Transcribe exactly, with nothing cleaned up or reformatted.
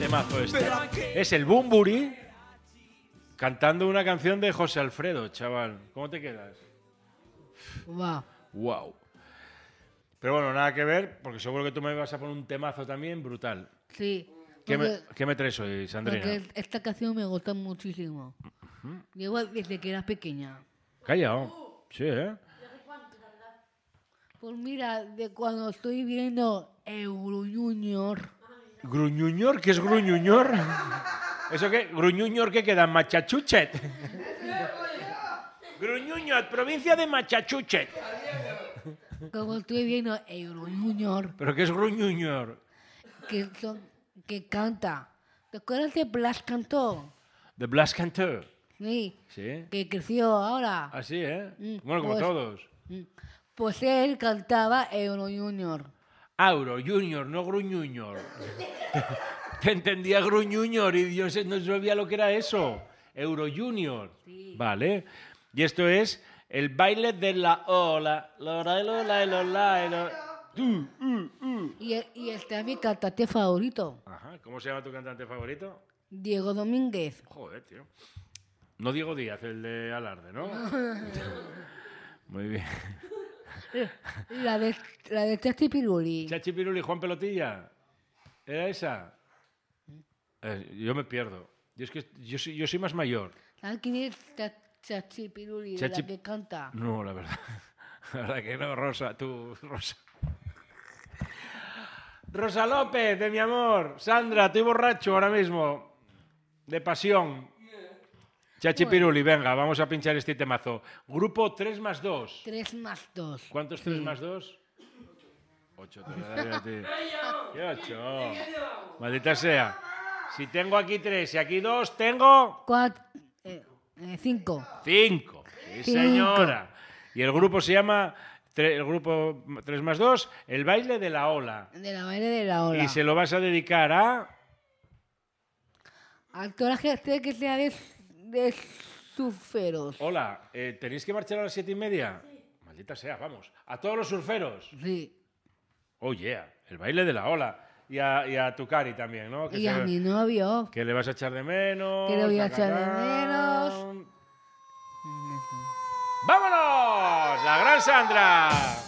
temazo este. Es el Bumburi cantando una canción de José Alfredo, chaval. ¿Cómo te quedas? Wow. Wow. Pero bueno, nada que ver, porque seguro que tú me vas a poner un temazo también brutal. Sí. ¿Qué me, porque- ¿qué me traes hoy, Sandrina? Porque esta canción me gusta muchísimo. Llevo desde que era pequeña. Callao. Sí, ¿eh? Pues mira, de cuando estoy viendo Euro Junior. ¿Gruñuñor? ¿Qué es gruñuñor? ¿Eso qué? ¿Gruñuñor qué queda? ¿Machachuchet? Gruñuñor, provincia de Machachuchet. Como estoy viendo Euro Junior, ¿Pero qué es gruñuñor? que, son, que canta. ¿Te acuerdas de Blas Cantó? De Blas Canteur. Sí. Sí. Que creció ahora. Así, ¿eh? Mm, Bueno, como pues- todos. Mm. Pues él cantaba Euro Junior. Auro, Junior, no Gruñuñor. Te entendía Gruñuñor y Dios no sabía lo que era eso. Euro Junior. Sí. Vale. Y esto es el baile de la ola. Lola, lola, lola, lola. Uh, uh, uh. Y, y este es mi cantante favorito, Ajá. ¿Cómo se llama tu cantante favorito? Diego Domínguez. Joder, tío. No Diego Díaz, el de Alarde, ¿no? Muy bien. La de, la de Chachi Piruli. Chachi Piruli y Juan Pelotilla. ¿Era esa? Eh, yo me pierdo. Yo es que yo soy, yo soy más mayor. ¿Sabes quién es Cha- Chachi Piruli? de Chachi- La que canta. No, la verdad. La verdad que no, Rosa, tú, Rosa. Rosa López, de mi amor. Sandra, estoy borracho ahora mismo. De pasión. Chachi Piruli, venga, vamos a pinchar este temazo. Grupo tres más dos. tres más dos. ¿Cuántos tres más dos? ocho. Te lo daré a ti. ¿Qué ocho? Maldita sea. Si tengo aquí tres y aquí dos, tengo Cuatro. Eh, eh, cinco. cinco. Sí, Cinco. señora. Y el grupo se llama, tre- el grupo tres más dos, el baile de la ola. De la baile de la ola. Y se lo vas a dedicar a... A toda la gente que sea de, de surferos. Hola, eh, ¿tenéis que marchar a las siete y media? Maldita sea, vamos. A todos los surferos. Sí. Oh, yeah. El baile de la ola. Y a, y a tu Cari también, ¿no? Que Y se- a mi novio. Que le vas a echar de menos. Que le voy a echar de tacatán. menos. ¡Vámonos! ¡La gran Sandra!